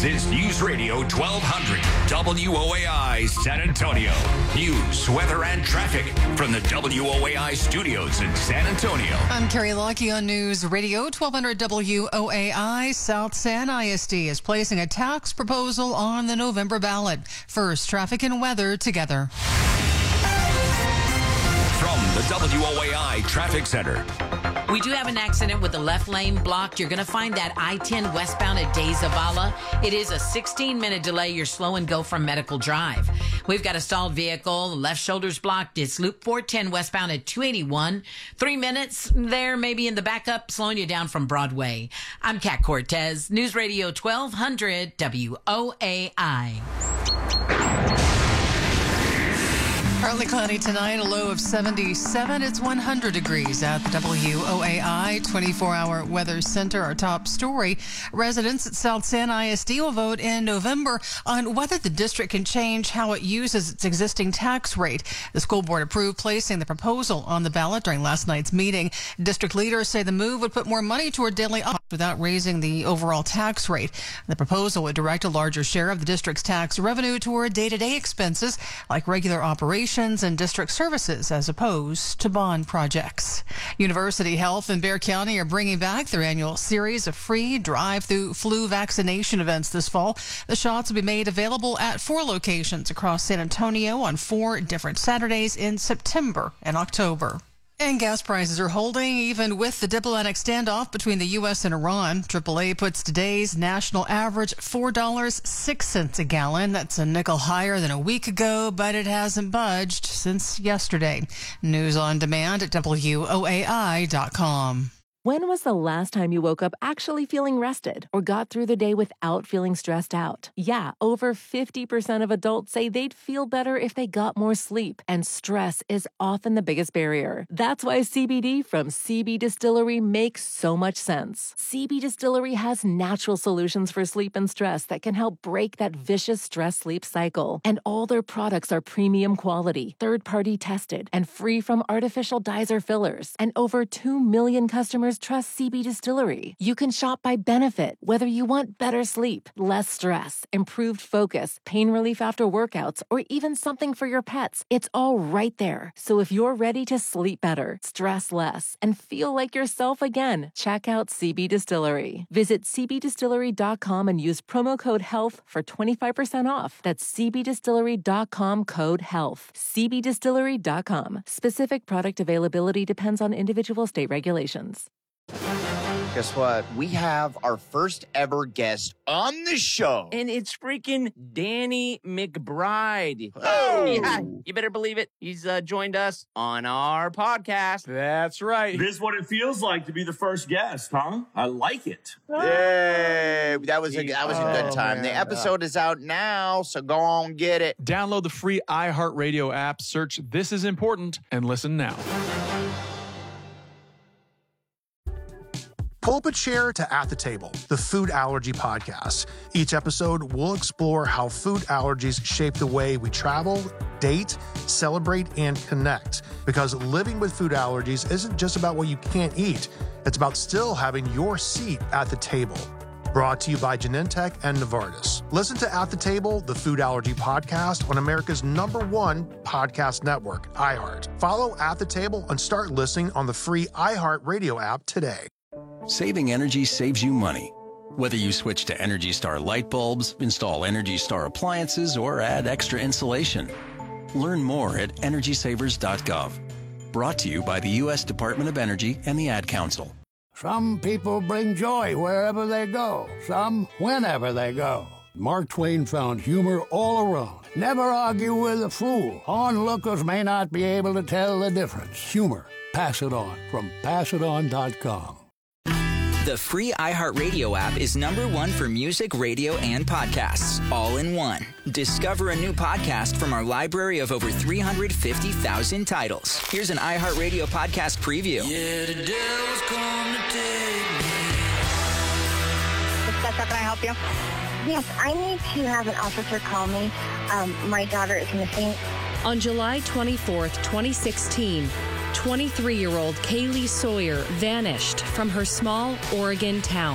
This is News Radio 1200 WOAI San Antonio. News, weather, and traffic from the WOAI studios in San Antonio. I'm Carrie Lockie on News Radio 1200 WOAI. South San ISD is placing a tax proposal on the November ballot. First, traffic and weather together. From the WOAI Traffic Center. We do have an accident with the left lane blocked. You're going to find that I-10 westbound at De Zavala. It is a 16-minute delay. You're slow and go from Medical Drive. We've got a stalled vehicle. The left shoulder's blocked. It's Loop 410 westbound at 281. 3 minutes there, maybe in the backup, slowing you down from Broadway. I'm Kat Cortez, News Radio 1200 WOAI. Partly cloudy tonight, a low of 77. It's 100 degrees at the WOAI 24-hour weather center. Our top story, residents at South San ISD will vote in November on whether the district can change how it uses its existing tax rate. The school board approved placing the proposal on the ballot during last night's meeting. District leaders say the move would put more money toward daily ops without raising the overall tax rate. The proposal would direct a larger share of the district's tax revenue toward day-to-day expenses like regular operations and district services as opposed to bond projects. University Health and Bexar County are bringing back their annual series of free drive-through flu vaccination events this fall. The shots will be made available at 4 locations across San Antonio on 4 different Saturdays in September and October. And gas prices are holding even with the diplomatic standoff between the U.S. and Iran. AAA puts today's national average $4.06 a gallon. That's a nickel higher than a week ago, but it hasn't budged since yesterday. News on demand at WOAI.com. When was the last time you woke up actually feeling rested or got through the day without feeling stressed out? Yeah, over 50% of adults say they'd feel better if they got more sleep, and stress is often the biggest barrier. That's why CBD from CB Distillery makes so much sense. CB Distillery has natural solutions for sleep and stress that can help break that vicious stress-sleep cycle. And all their products are premium quality, third-party tested, and free from artificial dyes or fillers. And over 2 million customers trust CB Distillery. You can shop by benefit, whether you want better sleep, less stress, improved focus, pain relief after workouts, or even something for your pets. It's all right there. So if you're ready to sleep better, stress less, and feel like yourself again, check out CB Distillery. Visit cbdistillery.com and use promo code HEALTH for 25% off. That's cbdistillery.com code HEALTH. cbdistillery.com. Specific product availability depends on individual state regulations. Guess what? We have our first ever guest on the show. And it's freaking Danny McBride. Oh! Yeah, you better believe it. He's joined us on our podcast. That's right. This is what it feels like to be the first guest, huh? I like it. Yay! That was a good time. man. The episode is out now, so go on, get it. Download the free iHeartRadio app, search This Is Important, and listen now. Pull up a chair to At the Table, the food allergy podcast. Each episode, we'll explore how food allergies shape the way we travel, date, celebrate, and connect. Because living with food allergies isn't just about what you can't eat. It's about still having your seat at the table. Brought to you by Genentech and Novartis. Listen to At the Table, the food allergy podcast on America's #1 podcast network, iHeart. Follow At the Table and start listening on the free iHeartRadio app today. Saving energy saves you money. Whether you switch to Energy Star light bulbs, install Energy Star appliances, or add extra insulation. Learn more at EnergySavers.gov. Brought to you by the U.S. Department of Energy and the Ad Council. Some people bring joy wherever they go, some whenever they go. Mark Twain found humor all around. Never argue with a fool. Onlookers may not be able to tell the difference. Humor. Pass it on from PassItOn.com. The free iHeartRadio app is #1 for music, radio, and podcasts, all in one. Discover a new podcast from our library of over 350,000 titles. Here's an iHeartRadio podcast preview. Yeah, the devil's come to take me. How can I help you? Yes, I need to have an officer call me. My daughter is missing. On July 24th, 2016, 23-year-old Kaylee Sawyer vanished from her small Oregon town.